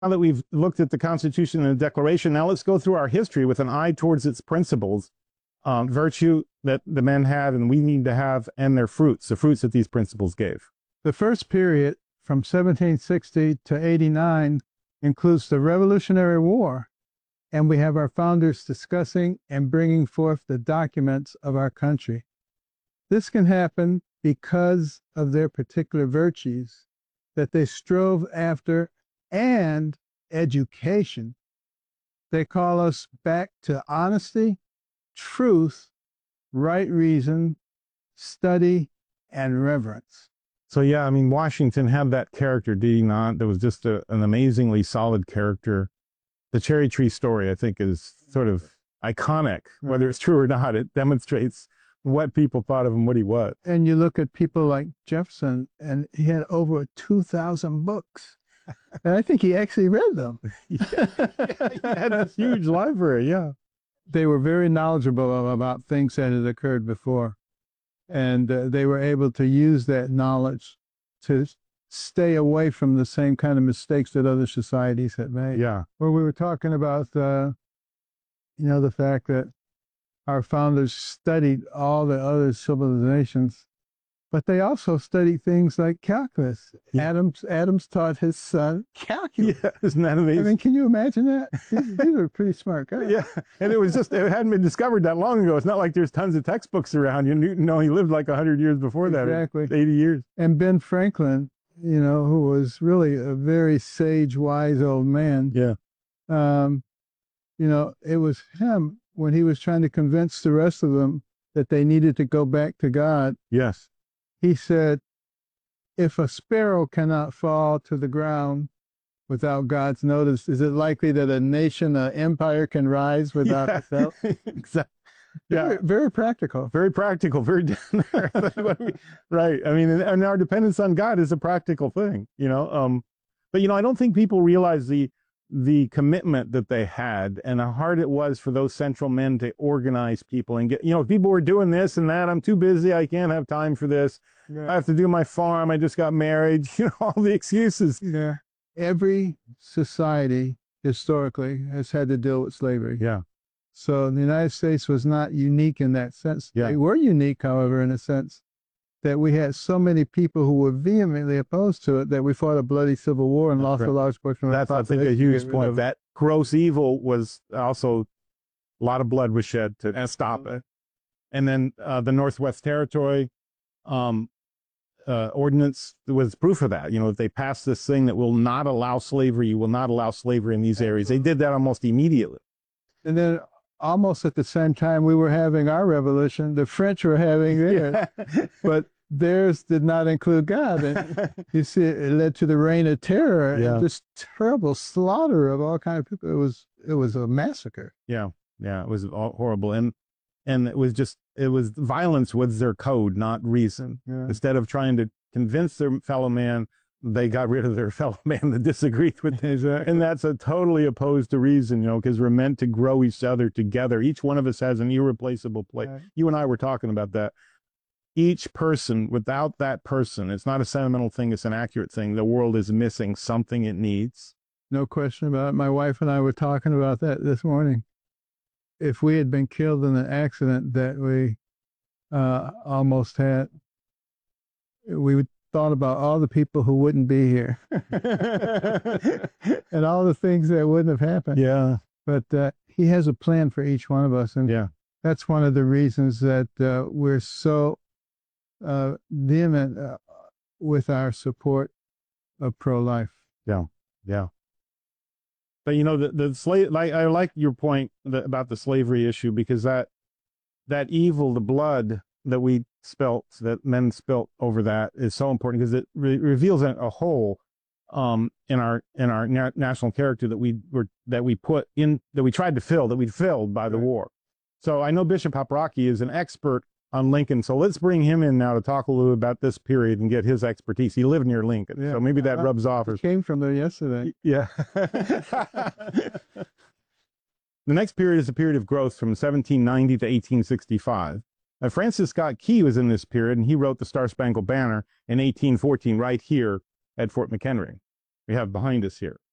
Now that we've looked at the Constitution and the Declaration, now let's go through our history with an eye towards its principles, virtue that the men had and we need to have, and their fruits, the fruits that these principles gave. The first period, from 1760 to 89, includes the Revolutionary War, and we have our founders discussing and bringing forth the documents of our country. This can happen because of their particular virtues that they strove after and education. They call us back to honesty, truth, right reason, study, and reverence. So yeah, I mean, Washington had that character, did he not? That was just an amazingly solid character. The cherry tree story, I think, is sort of iconic, whether it's true or not. It demonstrates what people thought of him, what he was. And you look at people like Jefferson, and he had over 2,000 books. And I think he actually read them. Yeah, he had this huge library, yeah. They were very knowledgeable about things that had occurred before. And they were able to use that knowledge to stay away from the same kind of mistakes that other societies had made. Yeah. Well, we were talking about, the fact that our founders studied all the other civilizations, but they also studied things like calculus. Yeah. Adams taught his son calculus. Yeah, isn't that amazing? I mean, can you imagine that? These are pretty smart guys. Yeah, and it hadn't been discovered that long ago. It's not like there's tons of textbooks around. Newton, no, he lived like 100 years before that. Exactly. 80 years. And Ben Franklin, who was really a very sage, wise old man. Yeah. It was him when he was trying to convince the rest of them that they needed to go back to God. Yes. He said, if a sparrow cannot fall to the ground without God's notice, is it likely that a nation, an empire can rise without itself? Exactly. Yeah. Very, very practical. Very practical, very down there. Right. I mean, and our dependence on God is a practical thing, But, I don't think people realize the commitment that they had and how hard it was for those central men to organize people and get, people were doing this and that. I'm too busy. I can't have time for this. Yeah. I have to do my farm. I just got married. All the excuses. Yeah. Every society historically has had to deal with slavery. Yeah. So the United States was not unique in that sense. Yeah. They were unique, however, in a sense that we had so many people who were vehemently opposed to it that we fought a bloody civil war and lost a large portion of the population. That's, I think, a huge point. That gross evil was also, a lot of blood was shed to stop it. And then the Northwest Territory ordinance was proof of that. If they passed this thing that will not allow slavery, you will not allow slavery in these areas. They did that almost immediately. And then almost at the same time we were having our revolution, the French were having theirs, but theirs did not include God. And you see, it led to the Reign of Terror and just terrible slaughter of all kinds of people. It was a massacre. Yeah, it was horrible, and it was violence was their code, not reason. Yeah. Instead of trying to convince their fellow man, they got rid of their fellow man that disagreed with them. Exactly. And that's totally opposed to reason, because we're meant to grow each other together. Each one of us has an irreplaceable place. Right. You and I were talking about that. Each person, without that person, it's not a sentimental thing, it's an accurate thing. The world is missing something it needs. No question about it. My wife and I were talking about that this morning. If we had been killed in an accident that we almost had, we would thought about all the people who wouldn't be here and all the things that wouldn't have happened. Yeah. But he has a plan for each one of us. And that's one of the reasons that we're so vehement with our support of pro-life. Yeah. Yeah. But the slave, I like your point about the slavery issue, because that evil, the blood that we spilt, that men spilt over that, is so important, because it reveals a hole in our national character that we tried to fill, that we'd filled by the war. So I know Bishop Paprocki is an expert on Lincoln, so let's bring him in now to talk a little about this period and get his expertise. He lived near Lincoln, so maybe that rubs off. He came from there yesterday. Yeah. The next period is a period of growth from 1790 to 1865. Francis Scott Key was in this period, and he wrote the Star Spangled Banner in 1814 right here at Fort McHenry. We have behind us here.